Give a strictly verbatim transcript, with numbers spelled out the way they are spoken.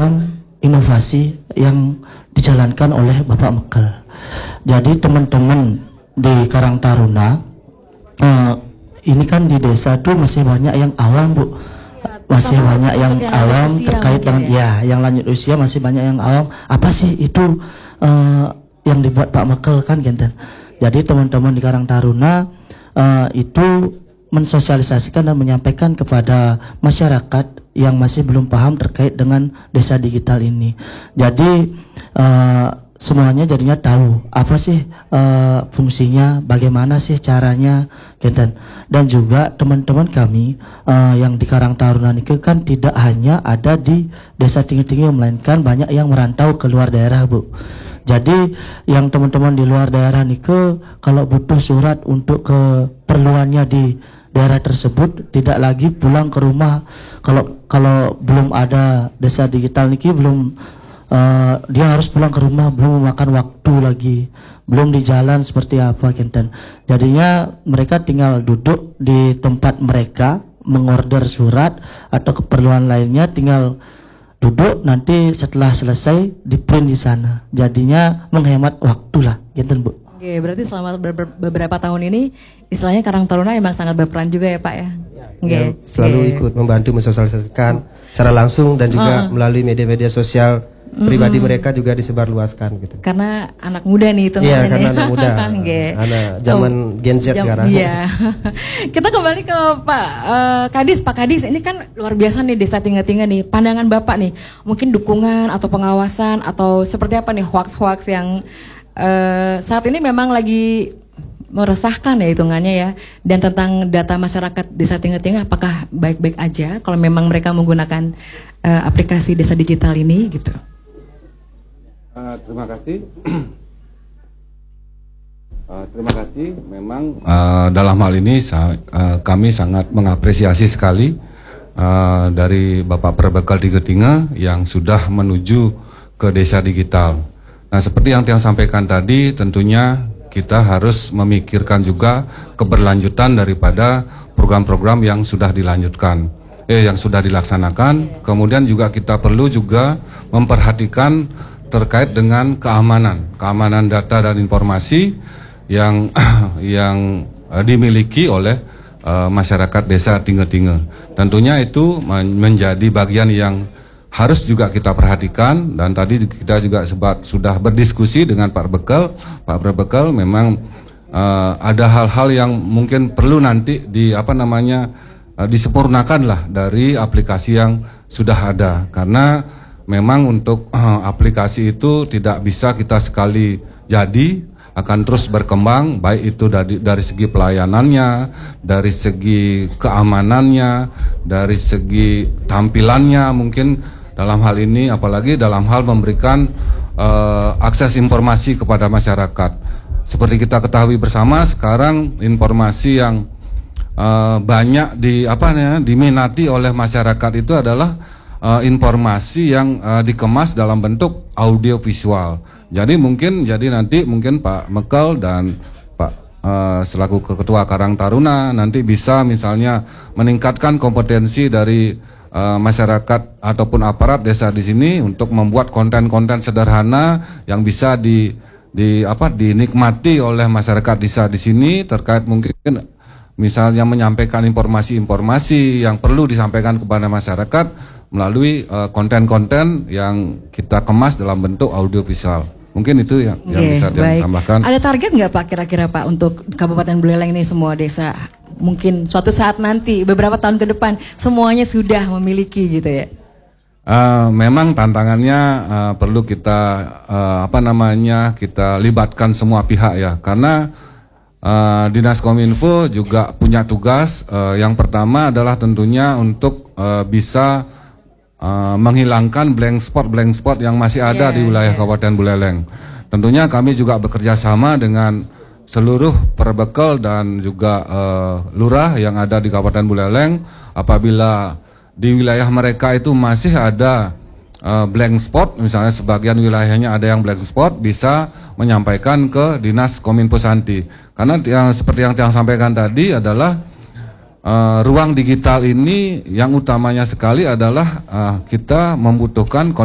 program inovasi yang dijalankan oleh Bapak Mekel. Jadi teman-teman di Karang Taruna, uh, ini kan di desa tuh masih banyak yang awam, Bu. Masih banyak yang, yang awam terkait dengan ya. ya, yang lanjut usia masih banyak yang awam. Apa sih itu uh, yang dibuat Pak Mekel kan, Genten? Jadi teman-teman di Karang Taruna uh, itu mensosialisasikan dan menyampaikan kepada masyarakat yang masih belum paham terkait dengan desa digital ini. Jadi uh, semuanya jadinya tahu apa sih uh, fungsinya, bagaimana sih caranya, dan dan juga teman-teman kami uh, yang di Karang Taruna itu kan tidak hanya ada di desa tinggi-tinggi, melainkan banyak yang merantau ke luar daerah, Bu. Jadi yang teman-teman di luar daerah niku kalau butuh surat untuk keperluannya di daerah tersebut tidak lagi pulang ke rumah. Kalau kalau belum ada desa digital niki belum uh, dia harus pulang ke rumah, belum memakan waktu lagi, belum di jalan seperti apa, Kenten. Jadinya mereka tinggal duduk di tempat mereka mengorder surat atau keperluan lainnya, tinggal duduk, nanti setelah selesai di print di sana. Jadinya menghemat waktu lah, Kenten, Bu. Oke, berarti selama beberapa tahun ini istilahnya Karang Taruna emang sangat berperan juga ya, Pak ya? Oke. Ya, selalu Oke. ikut membantu mensosialisasikan secara langsung dan juga uh. melalui media-media sosial mm-hmm. pribadi mereka juga disebarluaskan gitu. Karena anak muda nih itu. Iya, karena anak muda. Anak zaman oh, Gen Z jam, sekarang. Iya. Kita kembali ke Pak uh, Kadis, Pak Kadis, ini kan luar biasa nih desa Tingga-Tingga nih. Pandangan Bapak nih, mungkin dukungan atau pengawasan atau seperti apa nih hoax-hoax yang Uh, saat ini memang lagi meresahkan ya hitungannya ya, dan tentang data masyarakat desa Tingga-Tingga apakah baik-baik aja kalau memang mereka menggunakan uh, aplikasi desa digital ini gitu. Uh, terima kasih. uh, terima kasih. Memang uh, dalam hal ini uh, kami sangat mengapresiasi sekali uh, dari Bapak Perbekal Tingga-Tingga yang sudah menuju ke desa digital. Nah, seperti yang Tiang sampaikan tadi, tentunya kita harus memikirkan juga keberlanjutan daripada program-program yang sudah dilanjutkan, eh yang sudah dilaksanakan. Kemudian juga kita perlu juga memperhatikan terkait dengan keamanan, keamanan data dan informasi yang yang dimiliki oleh uh, masyarakat desa Tingga-Tingga. Tentunya itu menjadi bagian yang harus juga kita perhatikan, dan tadi kita juga sebat, sudah berdiskusi dengan Pak Bekel, Pak Bekel memang uh, ada hal-hal yang mungkin perlu nanti di apa namanya uh, disempurnakan lah dari aplikasi yang sudah ada, karena memang untuk uh, aplikasi itu tidak bisa kita sekali jadi, akan terus berkembang, baik itu dari dari segi pelayanannya, dari segi keamanannya, dari segi tampilannya mungkin. Dalam hal ini, apalagi dalam hal memberikan uh, akses informasi kepada masyarakat. Seperti kita ketahui bersama, sekarang informasi yang uh, banyak di apa ya, diminati oleh masyarakat itu adalah uh, informasi yang uh, dikemas dalam bentuk audio visual. Jadi mungkin, jadi nanti mungkin Pak Mekel dan Pak uh, selaku Ketua Karang Taruna nanti bisa misalnya meningkatkan kompetensi dari Uh, masyarakat ataupun aparat desa di sini untuk membuat konten-konten sederhana yang bisa di, di apa dinikmati oleh masyarakat desa di sini, terkait mungkin misalnya menyampaikan informasi-informasi yang perlu disampaikan kepada masyarakat melalui uh, konten-konten yang kita kemas dalam bentuk audiovisual. Mungkin itu yang, yang okay, bisa ditambahkan. Ada target nggak Pak kira-kira Pak untuk Kabupaten Buleleng ini semua desa? Mungkin suatu saat nanti beberapa tahun ke depan semuanya sudah memiliki gitu ya. Uh, memang tantangannya uh, perlu kita uh, apa namanya kita libatkan semua pihak ya, karena uh, Dinas Kominfo juga punya tugas. Uh, yang pertama adalah tentunya untuk uh, bisa uh, menghilangkan blank spot blank spot yang masih ada yeah, di wilayah yeah. Kabupaten Buleleng. Tentunya kami juga bekerja sama dengan seluruh Perbekel dan juga uh, lurah yang ada di Kabupaten Buleleng. Apabila di wilayah mereka itu masih ada uh, blank spot, misalnya sebagian wilayahnya ada yang blank spot, bisa menyampaikan ke Dinas Kominfo Santi. Karena yang seperti yang yang sampaikan tadi adalah uh, ruang digital ini yang utamanya sekali adalah uh, kita membutuhkan